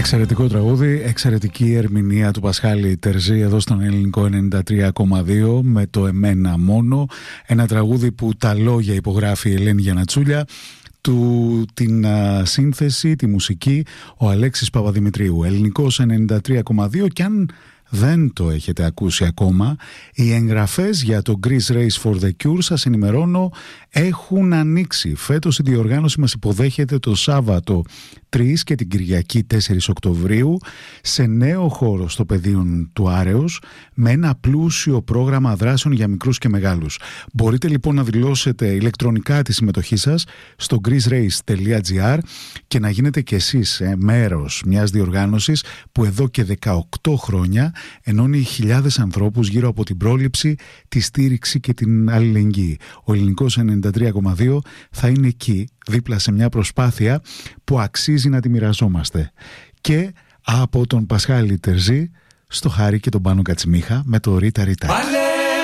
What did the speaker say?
Εξαιρετικό τραγούδι, εξαιρετική ερμηνεία του Πασχάλη Τερζή εδώ στον Ελληνικό 93,2 με το «Εμένα μόνο». Ένα τραγούδι που τα λόγια υπογράφει η Ελένη Γιαννατσούλια, την σύνθεση, τη μουσική ο Αλέξης Παπαδημητρίου. Ελληνικός 93,2, και αν δεν το έχετε ακούσει ακόμα, οι εγγραφές για το Greece Race for the Cure, σας ενημερώνω, έχουν ανοίξει. Φέτος η διοργάνωση μας υποδέχεται το Σάββατο 3 και την Κυριακή 4 Οκτωβρίου σε νέο χώρο στο Πεδίον του Άρεως, με ένα πλούσιο πρόγραμμα δράσεων για μικρούς και μεγάλους. Μπορείτε λοιπόν να δηλώσετε ηλεκτρονικά τη συμμετοχή σας στο greecerace.gr και να γίνετε κι εσείς μέρος μιας διοργάνωσης που εδώ και 18 χρόνια ενώνει χιλιάδες ανθρώπους γύρω από την πρόληψη, τη στήριξη και την αλληλεγγύη. Ο Ελληνικός 93,2 θα είναι εκεί, δίπλα σε μια προσπάθεια που αξίζει να τη μοιραζόμαστε. Και από τον Πασχάλη Τερζή στο Χάρη και τον Πάνο Κατσιμίχα με το Ρίτα Ρίτα.